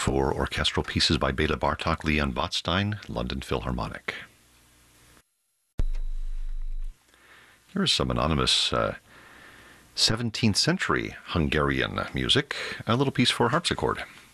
for orchestral pieces by Bela Bartok, Leon Botstein, London Philharmonic. Here's some anonymous 17th century Hungarian music, a little piece for harpsichord.